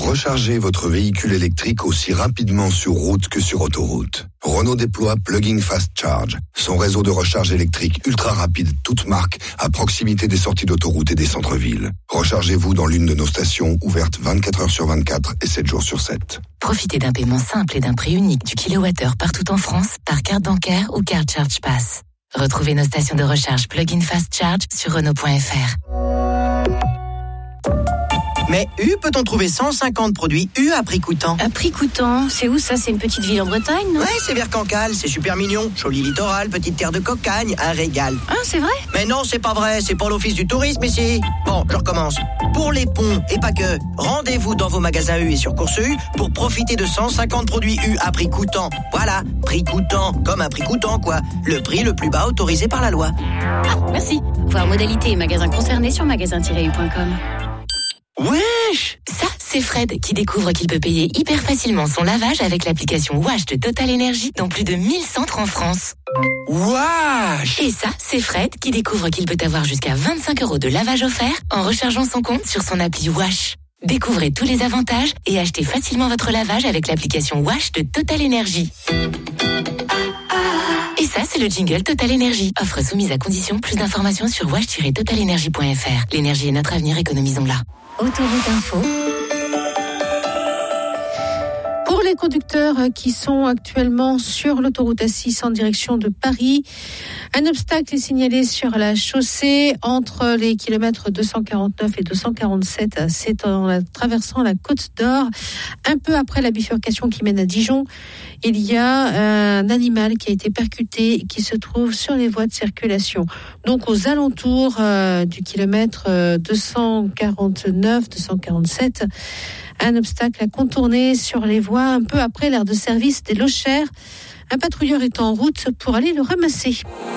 Rechargez votre véhicule électrique aussi rapidement sur route que sur autoroute. Renault déploie Plug-in Fast Charge, son réseau de recharge électrique ultra rapide, toute marque, à proximité des sorties d'autoroute et des centres-villes. Rechargez-vous dans l'une de nos stations ouvertes 24 heures sur 24 et 7 jours sur 7. Profitez d'un paiement simple et d'un prix unique du kilowattheure partout en France par carte bancaire ou carte Charge Pass. Retrouvez nos stations de recharge Plug-in Fast Charge sur Renault.fr. Mais peut-on trouver 150 produits à prix coûtant? À prix coûtant, c'est où ça? C'est une petite ville en Bretagne, non? Ouais, c'est vers Cancale, c'est super mignon. Joli littoral, petite terre de cocagne, un régal. Ah, c'est vrai? Mais non, c'est pas vrai, c'est pas l'office du tourisme ici. Bon, je recommence. Pour les ponts, et pas que, rendez-vous dans vos magasins U et sur Course U pour profiter de 150 produits U à prix coûtant. Voilà, prix coûtant, comme un prix coûtant quoi. Le prix le plus bas autorisé par la loi. Ah, merci. Voir modalité et magasins concernés sur magasin-u.com. Wesh! Ça, c'est Fred qui découvre qu'il peut payer hyper facilement son lavage avec l'application Wash de Total Energy dans plus de 1000 centres en France. Wesh! Et ça, c'est Fred qui découvre qu'il peut avoir jusqu'à 25 € de lavage offert en rechargeant son compte sur son appli Wash. Découvrez tous les avantages et achetez facilement votre lavage avec l'application Wash de Total Energy. Et ça, c'est le jingle Total Energy. Offre soumise à condition. Plus d'informations sur wash-totalenergy.fr. L'énergie est notre avenir, économisons-la. Autoroute Info. Pour les conducteurs qui sont actuellement sur l'autoroute A6 en direction de Paris, un obstacle est signalé sur la chaussée entre les kilomètres 249 et 247. C'est en traversant la Côte d'Or, un peu après la bifurcation qui mène à Dijon. Il y a un animal qui a été percuté et qui se trouve sur les voies de circulation. Donc aux alentours du kilomètre 249, 247, un obstacle à contourner sur les voies un peu après l'aire de service des Lochères. Un patrouilleur est en route pour aller le ramasser.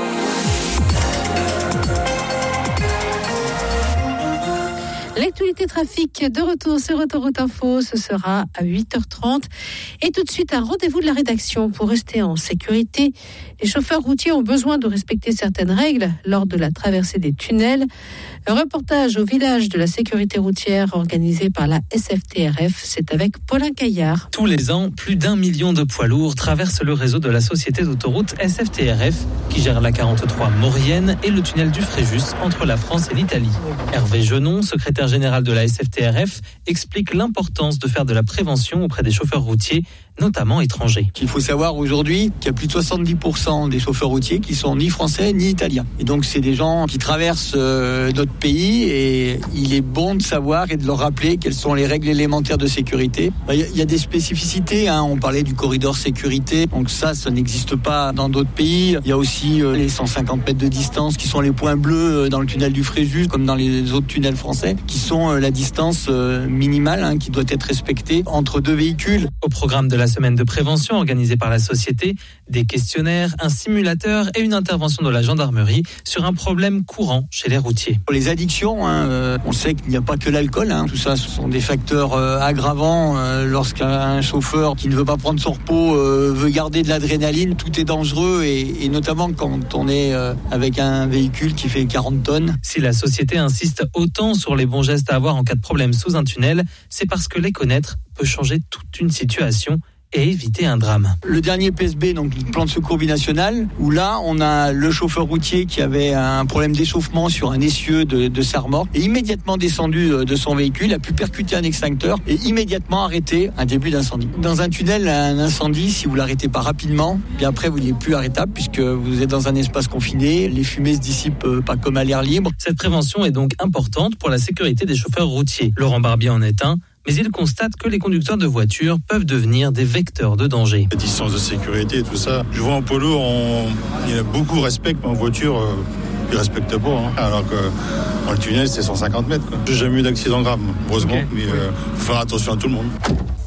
L'actualité trafic de retour sur Autoroute Info, ce sera à 8h30. Et tout de suite, un rendez-vous de la rédaction pour rester en sécurité. Les chauffeurs routiers ont besoin de respecter certaines règles lors de la traversée des tunnels. Un reportage au village de la sécurité routière organisé par la SFTRF, c'est avec Paulin Caillard. Tous les ans, plus d'1 million de poids lourds traversent le réseau de la société d'autoroute SFTRF qui gère la 43 Maurienne et le tunnel du Fréjus entre la France et l'Italie. Hervé Genon, secrétaire général de la SFTRF, explique l'importance de faire de la prévention auprès des chauffeurs routiers, notamment étrangers. Il faut savoir aujourd'hui qu'il y a plus de 70% des chauffeurs routiers qui sont ni français ni italiens. Et donc c'est des gens qui traversent notre pays et il est bon de savoir et de leur rappeler quelles sont les règles élémentaires de sécurité. Il y a des spécificités, on parlait du corridor sécurité, donc ça n'existe pas dans d'autres pays. Il y a aussi les 150 mètres de distance qui sont les points bleus dans le tunnel du Fréjus, comme dans les autres tunnels français, qui sont la distance minimale qui doit être respectée entre deux véhicules. Au programme de la semaine de prévention organisée par la société, des questionnaires, un simulateur et une intervention de la gendarmerie sur un problème courant chez les routiers. Pour les addictions, on sait qu'il n'y a pas que l'alcool. Tout ça, ce sont des facteurs aggravants. Lorsqu'un chauffeur qui ne veut pas prendre son repos veut garder de l'adrénaline, tout est dangereux et notamment quand on est avec un véhicule qui fait 40 tonnes. Si la société insiste autant sur les bons gestes à avoir en cas de problème sous un tunnel, c'est parce que les connaître peut changer toute une situation et éviter un drame. Le dernier PSB, donc le plan de secours binational, où là on a le chauffeur routier qui avait un problème d'échauffement sur un essieu de sa remorque et immédiatement descendu de son véhicule, a pu percuter un extincteur et immédiatement arrêter un début d'incendie. Dans un tunnel, un incendie, si vous l'arrêtez pas rapidement, bien après vous n'êtes plus arrêtable puisque vous êtes dans un espace confiné, les fumées se dissipent pas comme à l'air libre. Cette prévention est donc importante pour la sécurité des chauffeurs routiers. Laurent Barbier en est un. Mais il constate que les conducteurs de voitures peuvent devenir des vecteurs de danger. La distance de sécurité et tout ça. Je vois en poids lourd, il y a beaucoup de respect, mais en voiture, ils ne respectent pas. Alors que dans le tunnel, c'est 150 mètres. J'ai jamais eu d'accident grave, heureusement. Okay. Mais il faut faire attention à tout le monde.